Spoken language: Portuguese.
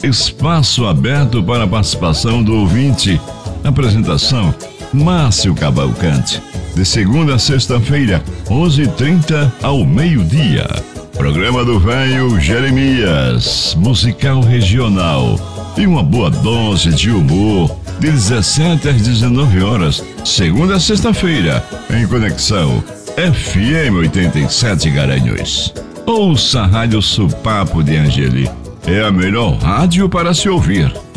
espaço aberto para a participação do ouvinte. Apresentação: Márcio Cavalcante. De segunda a sexta-feira, 11h30 ao meio-dia. Programa do Velho Jeremias, musical regional e uma boa dose de humor, de 17 às 19 horas, segunda a sexta-feira, em conexão FM 87 Garanhuns. Ouça a Rádio Supapo de Angeli. É a melhor rádio para se ouvir.